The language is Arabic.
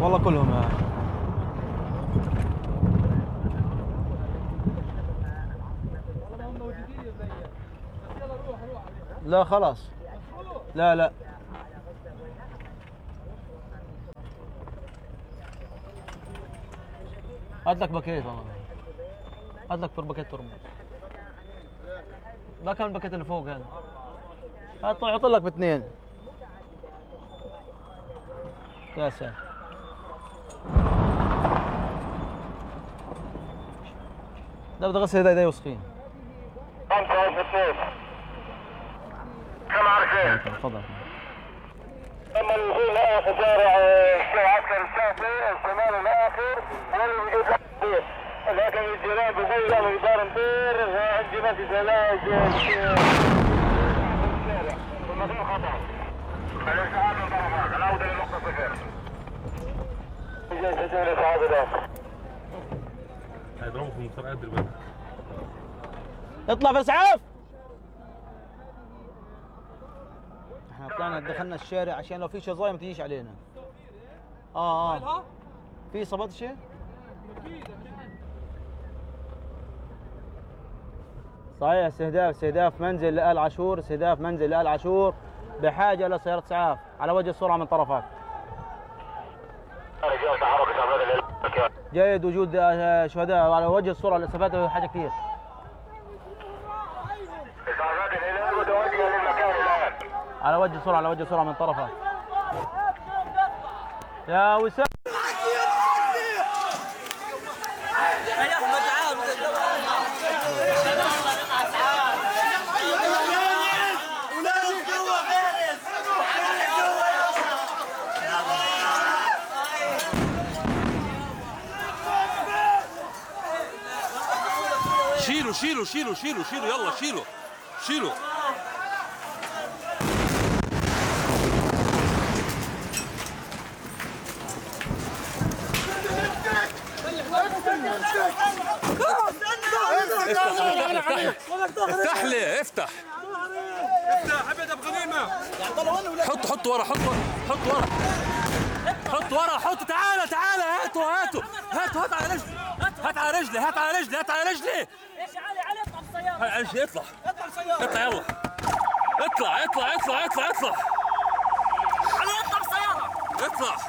والله كلهم. لا خلاص. لا لا هات لك باكيت والله. هات لك باكيت ترمس. لا كان الباكيت اللي فوق هذا. هات يحط لك باثنين. يا ساتر. لا بدي اغسل ايدي وسخين. كم عارفين؟ تفضل. اما الوصول لاخر شارع عسكر الشاطئ الشمال الاخر ولا وجود تحديث، لكن الجيران بيقولوا لا مقدار كبير عندي ما في ثلاج والمكان خطا. الاسعاف من طرفك العوده لنقطه صفر. جاي سجل اسعاف ذاك. هيضربوا في المخترعات دلوقتي. اطلع في اسعاف. احنا طلعنا دخلنا الشارع عشان لو في شظايا ما تجيش علينا. في صبت شيء؟ صحيح. استهداف منزل لآل عاشور. استهداف منزل لآل عاشور بحاجة إلى سيارة إسعاف على وجه السرعة من طرفك. جيد وجود شهداء على وجه السرعة. الإسعافات حاجة كثير. إسعافات الهلال متوجهة للمكان الآن. على وجه السرعة من طرفك. يا وسام. شيلوا يلا شيلوا. افتح ابدا بغنيمه. حط ورا تعال هاتوا هات على رجلي. ايش علي اطلع بالسياره. اطلع يلا. اطلع علي اطلع بالسياره. اطلع.